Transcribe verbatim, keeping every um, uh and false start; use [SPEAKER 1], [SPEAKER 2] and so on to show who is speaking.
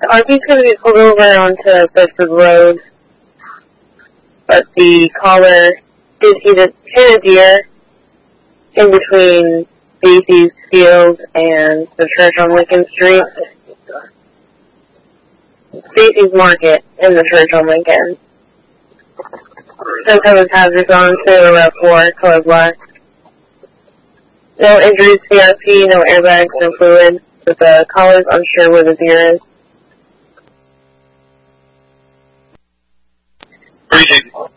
[SPEAKER 1] The R V's going to be pulled over onto Bedford Road, but the caller did see the hit a deer in between Stacy's Field and the church on Lincoln Street. Stacy's Market and the church on Lincoln. Sometimes hazards on Sailor Route four, color black. No injuries, C R P, no airbags, no fluid, but the caller's unsure where the deer is.
[SPEAKER 2] Briefing.